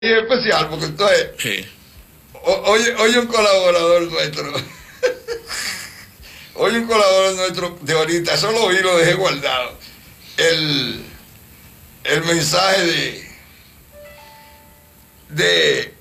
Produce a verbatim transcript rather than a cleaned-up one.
especial, porque entonces, Sí. oye, oye un colaborador nuestro, oye un colaborador nuestro de ahorita, solo oí, lo dejé guardado, el, el mensaje de, de